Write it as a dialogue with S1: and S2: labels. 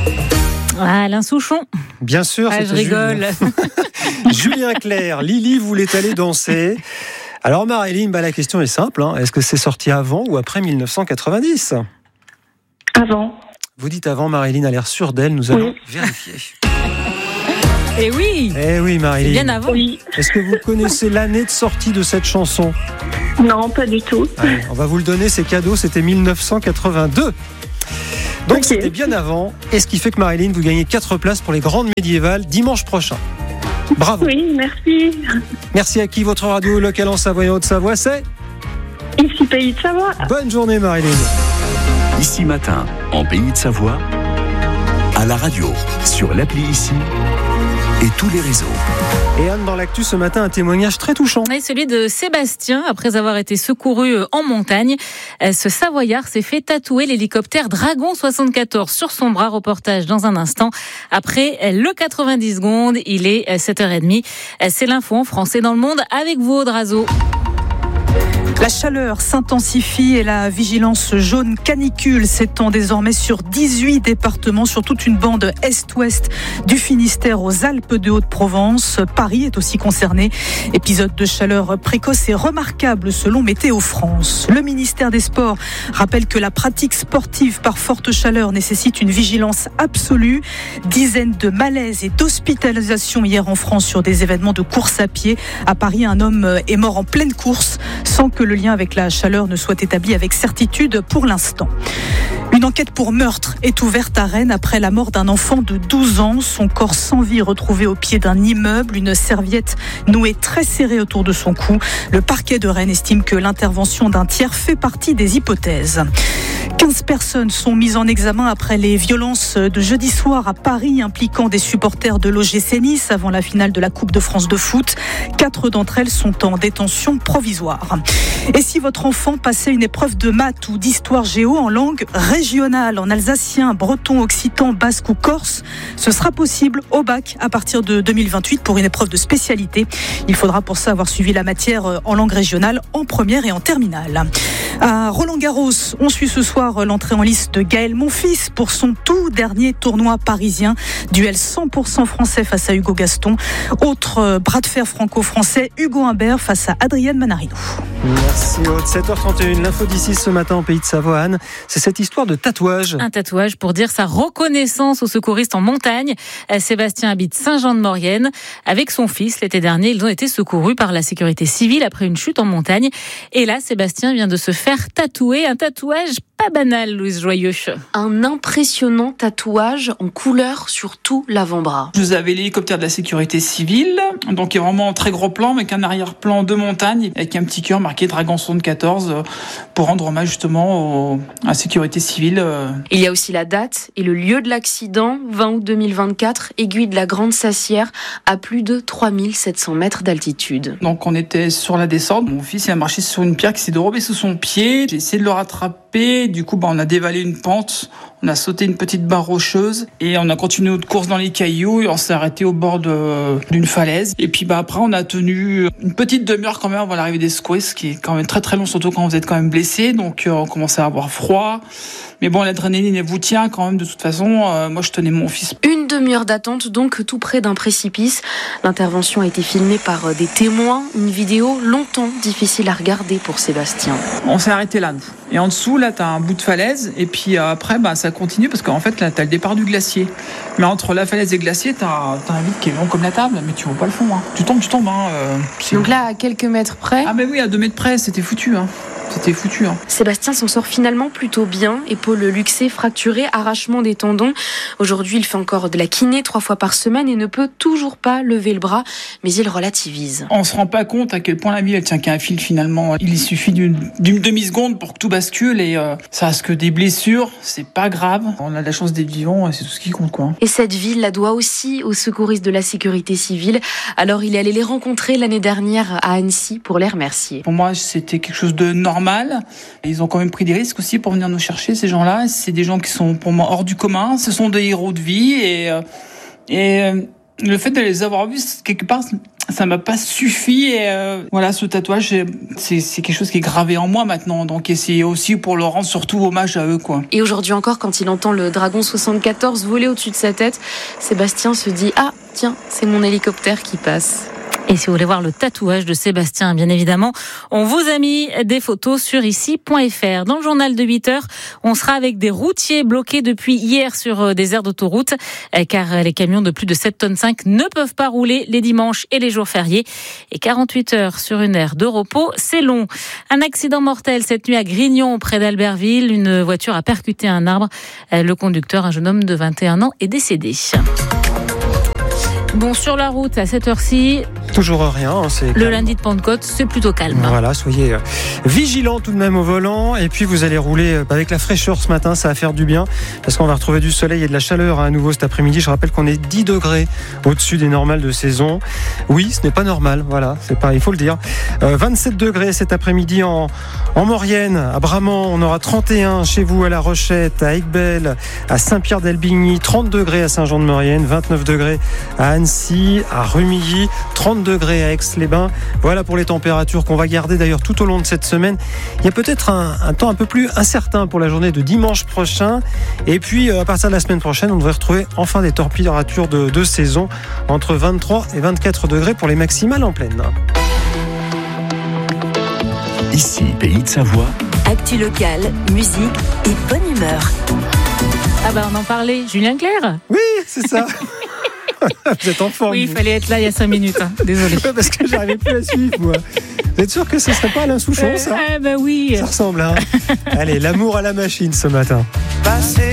S1: Alain Souchon.
S2: Bien sûr,
S1: je rigole.
S2: Julien Clerc, Lily voulait aller danser. Alors Marilyn, la question est simple. Est-ce que c'est sorti avant ou après 1990 ?
S3: Avant.
S2: Vous dites avant, Marilyn a l'air sûre d'elle, nous allons vérifier.
S1: Eh oui,
S2: Marilyn.
S1: C'est bien avant.
S3: Oui.
S2: Est-ce que vous connaissez l'année de sortie de cette chanson ?
S3: Non, pas du tout.
S2: Allez, on va vous le donner, c'est cadeau, c'était 1982. Donc c'était bien avant, et ce qui fait que Marilyn, vous gagnez 4 places pour les grandes médiévales dimanche prochain. Bravo.
S3: Oui, merci.
S2: Merci à qui ? Votre radio locale en Savoie et Haute-Savoie, c'est
S3: Ici Pays de Savoie.
S2: Bonne journée Marilyn.
S4: Ici Matin, en Pays de Savoie, à la radio, sur l'appli Ici et tous les réseaux.
S2: Et Anne, dans l'actu ce matin, un témoignage très touchant.
S1: Et celui de Sébastien, après avoir été secouru en montagne. Ce Savoyard s'est fait tatouer l'hélicoptère Dragon 74 sur son bras. Reportage dans un instant. Après le 90 secondes, il est 7h30. C'est l'info en français dans le monde avec vous, Aude Razo.
S5: La chaleur s'intensifie et la vigilance jaune canicule s'étend désormais sur 18 départements, sur toute une bande est-ouest du Finistère aux Alpes de Haute-Provence. Paris est aussi concerné. Épisode de chaleur précoce et remarquable selon Météo France. Le ministère des Sports rappelle que la pratique sportive par forte chaleur nécessite une vigilance absolue. Dizaines de malaises et d'hospitalisations hier en France sur des événements de course à pied. À Paris, un homme est mort en pleine course sans que le lien avec la chaleur ne soit établi avec certitude pour l'instant. Une enquête pour meurtre est ouverte à Rennes après la mort d'un enfant de 12 ans. Son corps sans vie retrouvé au pied d'un immeuble, une serviette nouée très serrée autour de son cou. Le parquet de Rennes estime que l'intervention d'un tiers fait partie des hypothèses. 15 personnes sont mises en examen après les violences de jeudi soir à Paris impliquant des supporters de l'OGC Nice avant la finale de la Coupe de France de foot. 4 d'entre elles sont en détention provisoire. Et si votre enfant passait une épreuve de maths ou d'histoire géo en langue régionale, en alsacien, breton, occitan, basque ou corse, ce sera possible au bac à partir de 2028 pour une épreuve de spécialité. Il faudra pour ça avoir suivi la matière en langue régionale en première et en terminale. À Roland-Garros, on suit ce soir l'entrée en lice de Gaël Monfils pour son tout dernier tournoi parisien. Duel 100% français face à Hugo Gaston. Autre bras de fer franco-français, Hugo Humbert face à Adrienne Manarino.
S2: Merci Aude. 7h31, l'info d'ici ce matin en Pays de Savoie, Anne. C'est cette histoire de tatouage.
S1: Un tatouage pour dire sa reconnaissance aux secouristes en montagne. Sébastien habite Saint-Jean-de-Maurienne. Avec son fils, l'été dernier, ils ont été secourus par la sécurité civile après une chute en montagne. Et là, Sébastien vient de se faire tatouer. Un tatouage pas banal, Louise Joyeux.
S6: Un impressionnant tatouage en couleur sur tout l'avant-bras.
S7: Vous avez l'hélicoptère de la sécurité civile, donc qui est vraiment en très gros plan, avec un arrière-plan de montagne, avec un petit cœur marqué Dragon 74, pour rendre hommage justement à la sécurité civile.
S6: Il y a aussi la date et le lieu de l'accident, 20 août 2024, aiguille de la Grande Sassière, à plus de 3700 mètres d'altitude.
S7: Donc on était sur la descente, mon fils il a marché sur une pierre qui s'est dérobée sous son pied, j'ai essayé de le rattraper, du coup on a dévalé une pente, on a sauté une petite barre rocheuse et on a continué notre course dans les cailloux et on s'est arrêté au bord d'une falaise. Et puis après on a tenu une petite demi-heure quand même avant l'arrivée des secouristes, ce qui est quand même très très long, surtout quand vous êtes quand même blessé, donc on commençait à avoir froid. Mais bon, l'adrénaline elle vous tient quand même de toute façon. Moi je tenais mon fils.
S6: Une demi-heure d'attente donc tout près d'un précipice. L'intervention a été filmée par des témoins. Une vidéo longtemps difficile à regarder pour Sébastien.
S7: On s'est arrêté là nous. Et en dessous là t'as un bout de falaise et puis après ça continue parce qu'en fait là t'as le départ du glacier. Mais entre la falaise et le glacier t'as un vide qui est long comme la table, mais tu vois pas le fond. Tu tombes.
S6: Donc là à quelques mètres près.
S7: Ah mais oui, à 2 mètres près c'était foutu. C'était foutu.
S6: Sébastien s'en sort finalement plutôt bien. Épaule luxée, fracturée, arrachement des tendons. Aujourd'hui, il fait encore de la kiné 3 fois par semaine et ne peut toujours pas lever le bras, mais il relativise.
S7: On se rend pas compte à quel point la vie elle tient qu'à un fil finalement. Il suffit d'une demi-seconde pour que tout bascule et ça reste que des blessures, c'est pas grave. On a de la chance d'être vivant et c'est tout ce qui compte quoi.
S6: Et cette vie, il la doit aussi aux secouristes de la sécurité civile. Alors il est allé les rencontrer l'année dernière à Annecy pour les remercier.
S7: Pour moi, c'était quelque chose de normal. Ils ont quand même pris des risques aussi pour venir nous chercher, ces gens-là. C'est des gens qui sont pour moi hors du commun. Ce sont des héros de vie et Le fait de les avoir vus, quelque part, ça m'a pas suffi. Et voilà, ce tatouage, c'est quelque chose qui est gravé en moi maintenant. Donc, et c'est aussi pour leur rendre surtout hommage à eux, quoi.
S6: Et aujourd'hui encore, quand il entend le Dragon 74 voler au-dessus de sa tête, Sébastien se dit « Ah, tiens, c'est mon hélicoptère qui passe ».
S1: Et si vous voulez voir le tatouage de Sébastien, bien évidemment, on vous a mis des photos sur ici.fr. Dans le journal de 8h, on sera avec des routiers bloqués depuis hier sur des aires d'autoroute, car les camions de plus de 7,5 tonnes ne peuvent pas rouler les dimanches et les jours fériés. Et 48 heures sur une aire de repos, c'est long. Un accident mortel cette nuit à Grignon, près d'Albertville. Une voiture a percuté un arbre. Le conducteur, un jeune homme de 21 ans, est décédé. Bon, sur la route, à cette heure-ci...
S2: Toujours rien. C'est
S1: le lundi de Pentecôte, c'est plutôt calme.
S2: Voilà, soyez vigilants tout de même au volant. Et puis vous allez rouler avec la fraîcheur ce matin, ça va faire du bien. Parce qu'on va retrouver du soleil et de la chaleur à nouveau cet après-midi. Je rappelle qu'on est 10 degrés au-dessus des normales de saison. Oui, ce n'est pas normal, voilà, il faut le dire. 27 degrés cet après-midi en Maurienne, à Bramant. On aura 31 chez vous à La Rochette, à Aiguebelle, à Saint-Pierre-d'Albigny, 30 degrés à Saint-Jean-de-Maurienne, 29 degrés à Annecy, à Rumilly, 30 degrés à Aix-les-Bains. Voilà pour les températures qu'on va garder d'ailleurs tout au long de cette semaine. Il y a peut-être un temps un peu plus incertain pour la journée de dimanche prochain. Et puis à partir de la semaine prochaine, on devrait retrouver enfin des températures de saison entre 23 et 24 degrés pour les maximales en pleine.
S4: Ici, Pays de Savoie.
S8: Actu locale, musique et bonne humeur.
S1: Ah bah on en parlait, Julien Clerc.
S2: Oui, c'est ça. Vous êtes en forme.
S1: Oui, il fallait être là il y a 5 minutes. Hein. Désolé.
S2: Parce que j'arrivais plus à suivre, moi. Vous êtes sûr que ce serait pas Alain Souchon, ça?
S1: Bah oui.
S2: Ça ressemble, hein. Allez, l'amour à la machine ce matin.